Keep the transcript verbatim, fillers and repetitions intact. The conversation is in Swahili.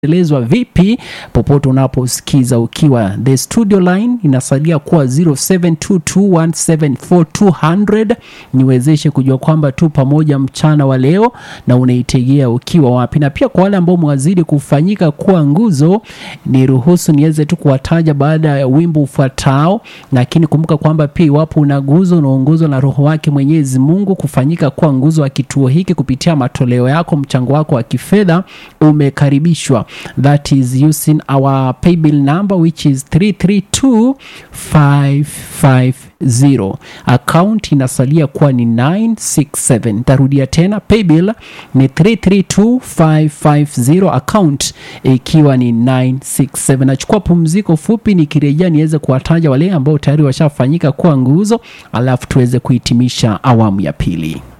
elezwa vipi popote unaposikiza ukiwa. The studio line inasalia kuwa zero seven two two one seven four two zero zero. Niwezeshe kujua kwamba tu pamoja mchana wa leo na unaitegea ukiwa wapi. Na pia kwa wale ambao mwazidi kufanyika kuwa nguzo, ni ruhusu niweze tu kuwataja baada ya wimbo ufuatao. Lakini kumbuka kwamba pia iwapo una nguzo unaongozwa na Roho wake Mwenyezi Mungu kufanyika kuwa nguzo wa kituo hiki kupitia matoleo yako, mchango wako wa kifedha, umekaribishwa. That is using our paybill number, which is three three two five five zero. Account inasalia kuwa ni nine six seven. Tarudia tena, paybill ni three three two five five zero, account ikiwa ni nine six seven. Nachukua pumziko fupi, nikirejea niweze kuwataja wale ambao tayari washafanyika kuwa nguzo, alafu tuweze kuhitimisha awamu ya pili.